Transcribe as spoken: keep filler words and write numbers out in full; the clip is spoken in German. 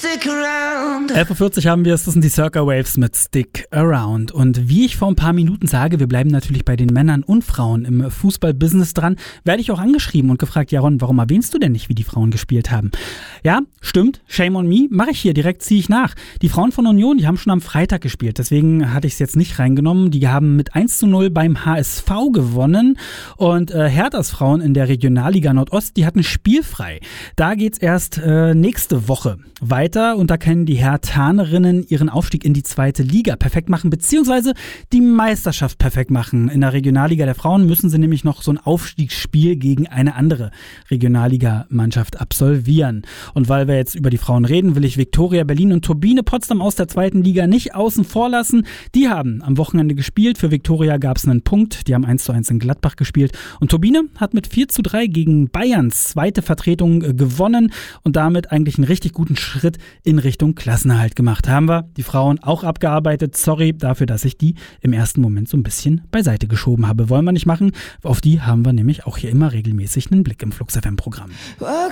stick around. elf Uhr vierzig haben wir es, das sind die Circa Waves mit Stick Around. Und wie ich vor ein paar Minuten sage, wir bleiben natürlich bei den Männern und Frauen im Fußballbusiness dran, werde ich auch angeschrieben und gefragt, Jaron, warum erwähnst du denn nicht, wie die Frauen gespielt haben? Ja, stimmt, shame on me, mache ich hier, direkt ziehe ich nach. Die Frauen von Union, die haben schon am Freitag gespielt, deswegen hatte ich es jetzt nicht reingenommen. Die haben mit eins zu null beim H S V gewonnen und äh, Herthas Frauen in der Regionalliga Nordost, die hatten spielfrei. Da geht's erst äh, nächste Woche weiter und da können die Herthanerinnen ihren Aufstieg in die zweite Liga perfekt machen, beziehungsweise die Meisterschaft perfekt machen. In der Regionalliga der Frauen müssen sie nämlich noch so ein Aufstiegsspiel gegen eine andere Regionalliga-Mannschaft absolvieren. Und weil wir jetzt über die Frauen reden, will ich Viktoria Berlin und Turbine Potsdam aus der zweiten Liga nicht außen vor lassen. Die haben am Wochenende gespielt. Für Viktoria gab es einen Punkt. Die haben eins zu eins in Gladbach gespielt. Und Turbine hat mit vier zu drei gegen Bayerns zweite Vertretung äh, gewonnen und damit eigentlich einen richtig guten Schritt in Richtung Klassenerhalt gemacht. Haben wir die Frauen auch abgearbeitet. Sorry dafür, dass ich die im ersten Moment so ein bisschen beiseite geschoben habe. Wollen wir nicht machen. Auf die haben wir nämlich auch hier immer regelmäßig einen Blick im Flux F M-Programm. Welcome